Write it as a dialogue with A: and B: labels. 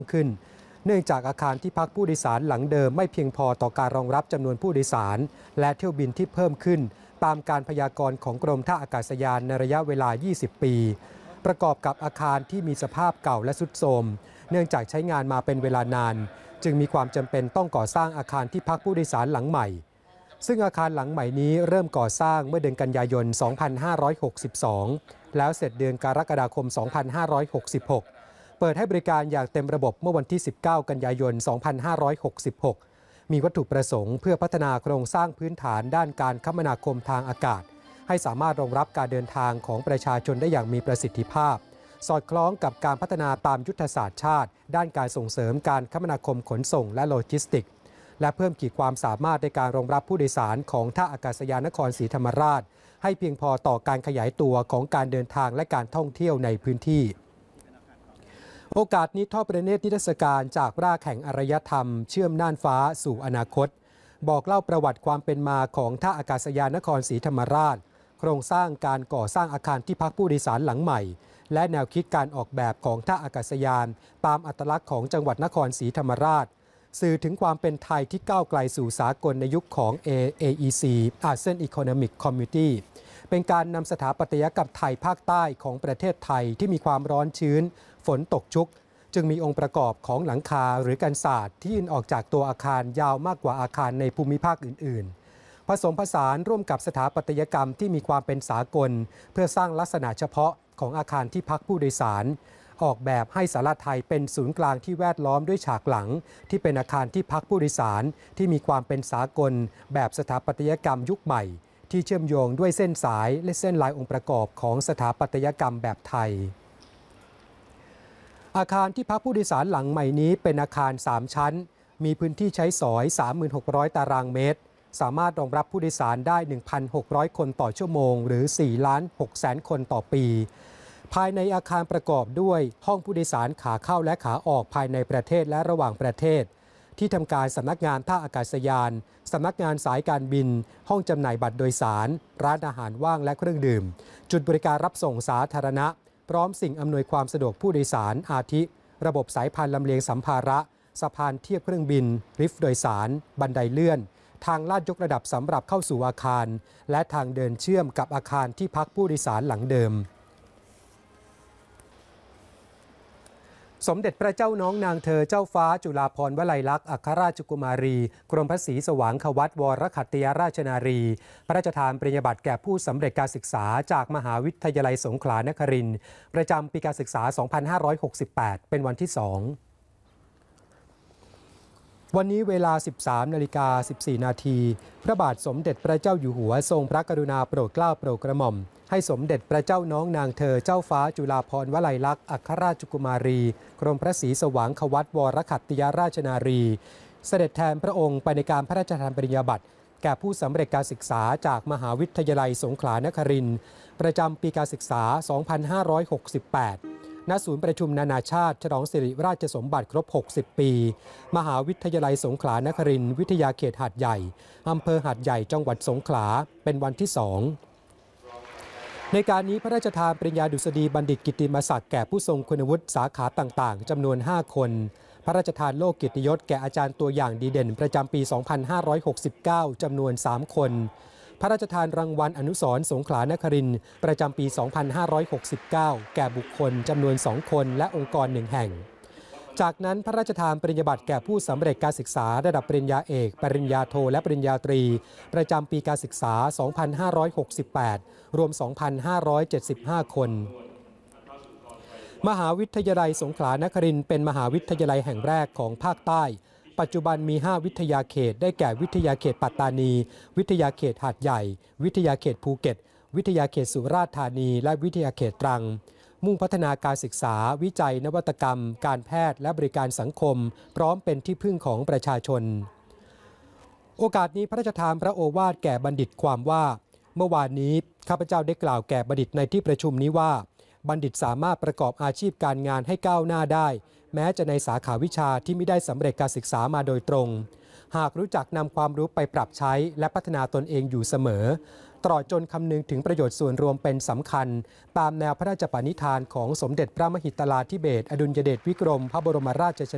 A: ขึ้นเนื่องจากอาคารที่พักผู้โดยสารหลังเดิมไม่เพียงพอต่อการรองรับจำนวนผู้โดยสารและเที่ยวบินที่เพิ่มขึ้นตามการพยากรณ์ของกรมท่าอากาศยานในระยะเวลา 20 ปีประกอบกับอาคารที่มีสภาพเก่าและทรุดโทรมเนื่องจากใช้งานมาเป็นเวลานานจึงมีความจำเป็นต้องก่อสร้างอาคารที่พักผู้โดยสารหลังใหม่ซึ่งอาคารหลังใหม่นี้เริ่มก่อสร้างเมื่อเดือนกันยายน 2562 แล้วเสร็จเดือนกรกฎาคม 2566 เปิดให้บริการอย่างเต็มระบบเมื่อวันที่ 19 กันยายน 2566 มีวัตถุประสงค์เพื่อพัฒนาโครงสร้างพื้นฐานด้านการคมนาคมทางอากาศให้สามารถรองรับการเดินทางของประชาชนได้อย่างมีประสิทธิภาพสอดคล้องกับการพัฒนาตามยุทธศาสตร์ชาติด้านการส่งเสริมการคมนาคมขนส่งและโลจิสติกส์และเพิ่มขีดความสามารถในการรองรับผู้โดยสารของท่าอากาศยานนครศรีธรรมราชให้เพียงพอต่อการขยายตัวของการเดินทางและการท่องเที่ยวในพื้นที่โอกาสนี้ทอดประเนตรนิทรรศการจากรากแห่งอารยธรรมเชื่อมน่านฟ้าสู่อนาคตบอกเล่าประวัติความเป็นมาของท่าอากาศยานนครศรีธรรมราชโครงสร้างการก่อสร้างอาคารที่พักผู้โดยสารหลังใหม่และแนวคิดการออกแบบของท่าอากาศยานตามอัตลักษณ์ของจังหวัดนครศรีธรรมราชสื่อถึงความเป็นไทยที่ก้าวไกลสู่สากลในยุคของ AEC ASEAN Economic Community เป็นการนำสถาปัตยกรรมไทยภาคใต้ของประเทศไทยที่มีความร้อนชื้นฝนตกชุกจึงมีองค์ประกอบของหลังคาหรือกันศาสตร์ที่ยื่นออกจากตัวอาคารยาวมากกว่าอาคารในภูมิภาคอื่นๆผสมผสานร่วมกับสถาปัตยกรรมที่มีความเป็นสากลเพื่อสร้างลักษณะเฉพาะของอาคารที่พักผู้โดยสารออกแบบให้ศาลาไทยเป็นศูนย์กลางที่แวดล้อมด้วยฉากหลังที่เป็นอาคารที่พักผู้โดยสารที่มีความเป็นสากลแบบสถาปัตยกรรมยุคใหม่ที่เชื่อมโยงด้วยเส้นสายและเส้นลายองค์ประกอบของสถาปัตยกรรมแบบไทยอาคารที่พักผู้โดยสารหลังใหม่นี้เป็นอาคาร3ชั้นมีพื้นที่ใช้สอย 36,000 ตารางเมตรสามารถรองรับผู้โดยสารได้ 1,600 คนต่อชั่วโมงหรือ 4,600,000 คนต่อปีภายในอาคารประกอบด้วยห้องผู้โดยสารขาเข้าและขาออกภายในประเทศและระหว่างประเทศที่ทำการสำนักงานท่าอากาศยานสำนักงานสายการบินห้องจำหน่ายบัตรโดยสารร้านอาหารว่างและเครื่องดื่มจุดบริการรับส่งสาธารณะพร้อมสิ่งอำนวยความสะดวกผู้โดยสารอาทิระบบสายพานลำเลียงสัมภาระสะพานเทียบเครื่องบินลิฟต์โดยสารบันไดเลื่อนทางลาดยกระดับสำหรับเข้าสู่อาคารและทางเดินเชื่อมกับอาคารที่พักผู้โดยสารหลังเดิมสมเด็จพระเจ้าน้องนางเธอเจ้าฟ้าจุฬาภรณ์วลัยลักษณ์อัครราชกุมารีกรมพระศรีสว่างควัตวรขัตติยราชนารีพระราชทานปริญญาบัตรแก่ผู้สำเร็จการศึกษาจากมหาวิทยาลัยสงขลานครินทร์ประจำปีการศึกษา 2568 เป็นวันที่ 2 วันนี้เวลา 13:14 นาทีพระบาทสมเด็จพระเจ้าอยู่หัวทรงพระกรุณาโปรดเกล้าโปรดกระหม่อมให้สมเด็จพระเจ้าน้องนางเธอเจ้าฟ้าจุฬาภรณ์วลัยลักษณ์อัครราชกุมารีกรมพระศรีสว่างควัตวรขัตติยราชนารีเสด็จแทนพระองค์ไปในการพระราชทานปริญญาบัตรแก่ผู้สำเร็จการศึกษาจากมหาวิทยาลัยสงขลานครินทร์ประจำปีการศึกษา 2568 ณ ศูนย์ประชุมนานาชาติฉลองสิริราชสมบัติครบ 60 ปีมหาวิทยาลัยสงขลานครินทร์วิทยาเขตหาดใหญ่อำเภอหาดใหญ่จังหวัดสงขลาเป็นวันที่ 2ในการนี้พระราชทานปริญญาดุษฎีบัณฑิตกิตติมศักดิ์แก่ผู้ทรงคุณวุฒิสาขาต่างๆจำนวน 5 คนพระราชทานโล่เกียรติยศแก่อาจารย์ตัวอย่างดีเด่นประจำปี 2569 จำนวน 3 คนพระราชทานรางวัลอนุสรณ์สงขลานครินทร์ประจำปี 2569 แก่บุคคลจำนวน 2 คนและองค์กร 1 แห่งจากนั้นพระราชทานปริญญาบัตรแก่ผู้สำเร็จการศึกษาระดับปริญญาเอกปริญญาโทและปริญญาตรีประจำปีการศึกษา 2568 รวม 2,575 คนมหาวิทยาลัยสงขลานครินทร์เป็นมหาวิทยาลัยแห่งแรกของภาคใต้ปัจจุบันมี 5 วิทยาเขตได้แก่วิทยาเขตปัตตานีวิทยาเขตหาดใหญ่วิทยาเขตภูเก็ตวิทยาเขตสุราษฎร์ธานีและวิทยาเขตตรังมุ่งพัฒนาการศึกษาวิจัยนวัตกรรมการแพทย์และบริการสังคมพร้อมเป็นที่พึ่งของประชาชนโอกาสนี้พระราชทานพระโอวาทแก่บัณฑิตความว่าเมื่อวานนี้ข้าพเจ้าได้กล่าวแก่บัณฑิตในที่ประชุมนี้ว่าบัณฑิตสามารถประกอบอาชีพการงานให้ก้าวหน้าได้แม้จะในสาขาวิชาที่ไม่ได้สำเร็จการศึกษามาโดยตรงหากรู้จักนำความรู้ไปปรับใช้และพัฒนาตนเองอยู่เสมอตลอดจนคำนึงถึงประโยชน์ส่วนรวมเป็นสำคัญตามแนวพระราชปณิธานของสมเด็จพระมหิดลาธิเบศรอดุลยเดชวิกรมพระบรมราชช